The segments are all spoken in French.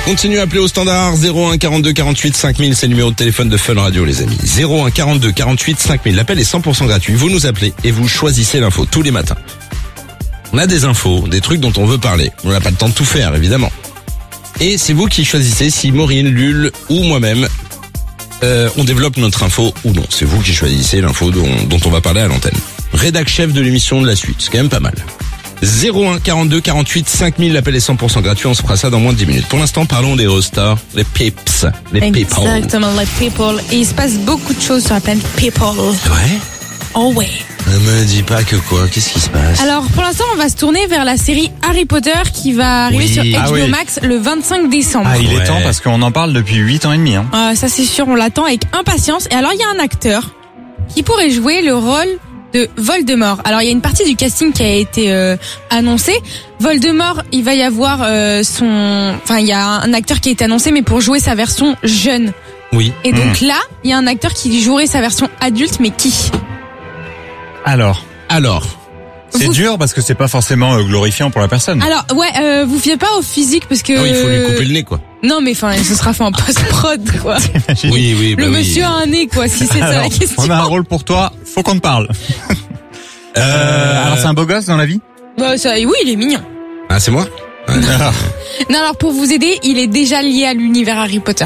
Continuez à appeler au standard 01 42 48 5000, c'est le numéro de téléphone de Fun Radio les amis. 01 42 48 5000, l'appel est 100% gratuit. Vous nous appelez et vous choisissez l'info tous les matins. On a des infos, des trucs dont on veut parler. On n'a pas le temps de tout faire évidemment. Et c'est vous qui choisissez si Maureen, Lul ou moi-même on développe notre info ou non. C'est vous qui choisissez l'info dont on va parler à l'antenne. Rédac chef de l'émission de la suite, c'est quand même pas mal. 01 42 48 5000, l'appel est 100% gratuit, on se fera ça dans moins de 10 minutes. Pour l'instant, parlons des Rostars, les peeps, les people. Exactement, les people. Et il se passe beaucoup de choses sur la planète people. Ouais? Oh ouais. Ne me dis pas que quoi, qu'est-ce qui se passe? Alors, pour l'instant, on va se tourner vers la série Harry Potter qui va arriver sur HBO Max le 25 décembre. Ah, il est temps parce qu'on en parle depuis 8 ans et demi. Hein. Ça c'est sûr, on l'attend avec impatience. Et alors, il y a un acteur qui pourrait jouer le rôle de Voldemort. Alors il y a une partie du casting qui a été annoncée. Voldemort, il va y avoir il y a un acteur qui a été annoncé mais pour jouer sa version jeune. Oui. Et donc là, il y a un acteur qui jouerait sa version adulte, mais qui? Alors. C'est Vous- dur parce que c'est pas forcément glorifiant pour la personne. Alors vous fiez pas au physique parce que Ah oui, il faut lui couper le nez quoi. Non mais ce sera fait en post-prod quoi. Oui, Le monsieur a un nez quoi, si c'est ça la Alors, question. on a un rôle pour toi, faut qu'on te parle. Alors c'est un beau gosse dans la vie? Oui, il est mignon. Ah, c'est moi? Ouais. Non, alors pour vous aider, il est déjà lié à l'univers Harry Potter.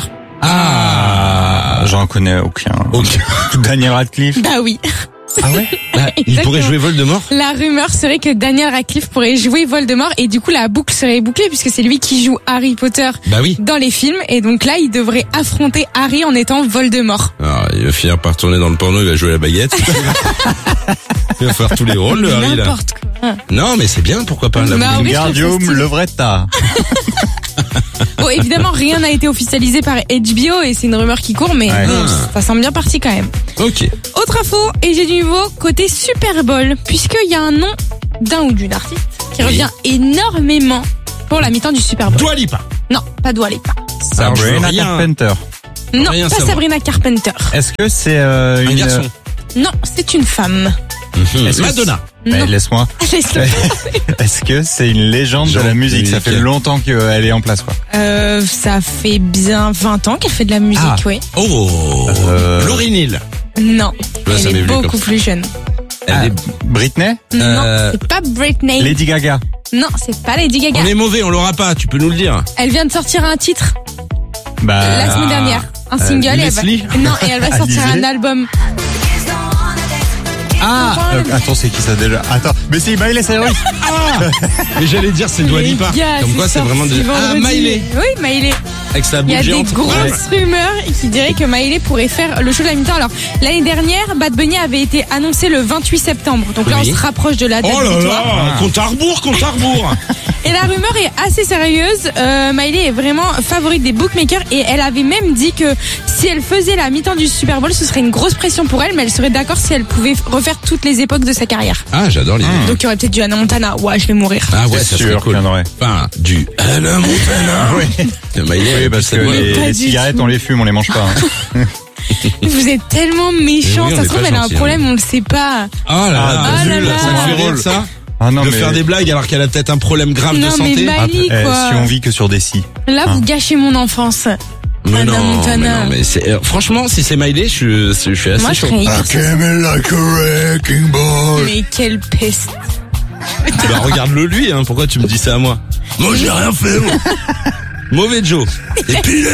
J'en connais aucun. Daniel Radcliffe. Bah oui. Ah ouais? Il pourrait jouer Voldemort? La rumeur serait que Daniel Radcliffe pourrait jouer Voldemort et du coup la boucle serait bouclée puisque c'est lui qui joue Harry Potter Bah oui. dans les films et donc là il devrait affronter Harry en étant Voldemort. Alors, il va finir par retourner dans le porno, il va jouer à la baguette. Il va faire tous les rôles, le Harry, là. N'importe quoi. Non, mais c'est bien, pourquoi pas, la Bah, boucle. oui, je trouve ça Wingardium stylé. Leviosa. Bon, évidemment rien n'a été officialisé par HBO et c'est une rumeur qui court mais Ouais. bon, ça semble bien parti quand même. Ok. Autre info, et j'ai du nouveau côté Super Bowl, puisqu'il y a un nom d'un ou d'une artiste qui Oui. revient énormément pour la mi-temps du Super Bowl. Dua Lipa. Non, pas Dua Lipa. Alors, je veux Sabrina rien- Carpenter. Non, rien pas savoir. Sabrina Carpenter. Est-ce que c'est Un une... garçon. Non, c'est une femme. Est-ce que Madonna. Non, laisse-moi. laisse-le. Est-ce que c'est une légende de Genre la musique? Ça musique. fait longtemps qu'elle est en place, quoi. Ça fait bien 20 ans qu'elle fait de la musique, Ah. oui. Oh. Laurie Neal. Non, Là, ça elle m'est est venu beaucoup comme plus jeune. Elle est- Britney? Non, c'est pas Britney. Lady Gaga. Non, c'est pas Lady Gaga. On est mauvais, on l'aura pas, tu peux nous le dire. Elle vient de sortir un titre Bah, la semaine dernière. Un single et elle va... Leslie Non, et elle va sortir Alizée. un album. attends, c'est qui ça déjà? Attends, mais c'est Miley Cyrus. Mais j'allais dire c'est Dua Les Lipa. gars, Comme quoi c'est sorti vraiment de... Ah, vendredi. Miley. Oui, Miley. Avec sa Il y boule a des géante. grosses rumeurs qui diraient que Miley pourrait faire le show de la mi-temps. Alors, l'année dernière, Bad Bunny avait été annoncé le 28 septembre. Donc là, Oui. on se rapproche de la date Oh là butoir. là, compte à rebours, compte à rebours. Et la rumeur est assez sérieuse. Miley est vraiment favorite des bookmakers et elle avait même dit que si elle faisait la mi-temps du Super Bowl, ce serait une grosse pression pour elle, mais elle serait d'accord si elle pouvait refaire toutes les époques de sa carrière. Ah, j'adore l'idée. Donc il y aurait peut-être du Hannah Montana. Ouais, je vais mourir. Ah ouais, C'est ça serait sûr cool. qu'il y en aurait. Enfin, du Hannah Montana. Oui. De Miley, Oui, parce que c'est moi. Pas les du cigarettes, tout. on les fume, on les mange pas. Hein. Vous êtes tellement méchants. Mais oui, on Ça est se trouve, pas elle a un gentil, problème, on le sait pas. Oh là là, Ah là Jules, là. ça te fait rire Drôle. ça? Ah non, De mais... faire des blagues alors qu'elle a peut-être un problème grave Non, de mais santé? Miley, quoi. si on vit que sur des si. Là, vous gâchez mon enfance. Mais Hannah non, Montana. mais c'est franchement, si c'est Miley, je suis assez Moi, je chaud. serais hyper came like a wrecking ball. Mais quelle peste. Bah regarde-le lui, hein. Pourquoi tu me dis ça à moi? Moi j'ai rien fait. Moi. Mauvais Joe. Épilé.